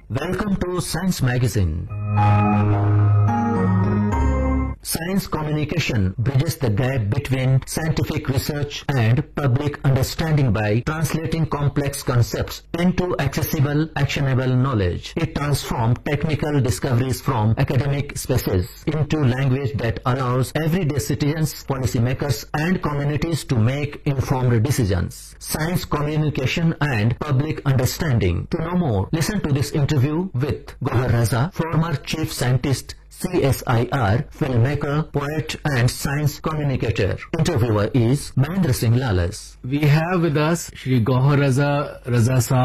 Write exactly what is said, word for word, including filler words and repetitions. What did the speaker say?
Welcome to Science Magazine. Science communication bridges the gap between scientific research and public understanding by translating complex concepts into accessible, actionable knowledge. It transforms technical discoveries from academic spaces into language that allows everyday citizens, policymakers, and communities to make informed decisions. Science communication and public understanding. To know more, listen to this interview with Gohar Raza, former chief scientist, C S I R, filmmaker, poet and science communicator. Interviewer is Mahendra Singh Lalas. We have with us Shri Gohar Raza Raza Saab.